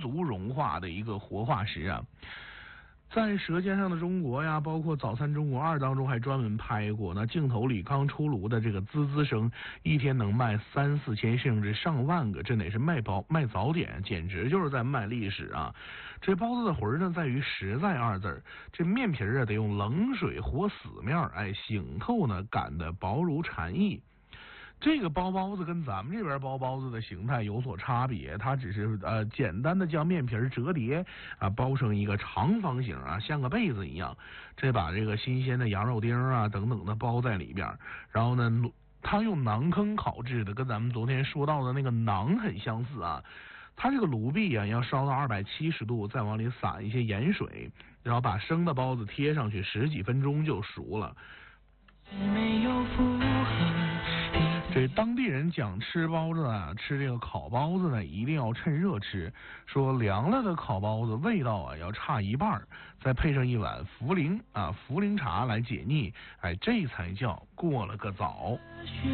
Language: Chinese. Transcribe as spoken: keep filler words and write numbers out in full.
足融化的一个活化石啊。在《舌尖上的中国》呀，包括《早餐中国二》当中还专门拍过，那镜头里刚出炉的这个滋滋声，一天能卖三四千甚至上万个，这得是卖包卖早点，简直就是在卖历史啊！这包子的魂呢，在于实在二字儿，这面皮啊得用冷水和死面，哎，醒透呢，擀的薄如蝉翼。这个包包子跟咱们这边包包子的形态有所差别，它只是呃简单的将面皮折叠啊包成一个长方形啊，像个被子一样，这把这个新鲜的羊肉丁啊等等的包在里边，然后呢，它用馕坑烤制的，跟咱们昨天说到的那个馕很相似啊。它这个炉壁啊要烧到二百七十度，再往里撒一些盐水，然后把生的包子贴上去，十几分钟就熟了。没有负荷。这当地人讲吃包子啊，吃这个烤包子呢，一定要趁热吃。说凉了的烤包子味道啊要差一半，再配上一碗茯苓啊茯苓茶来解腻，哎，这才叫过了个早。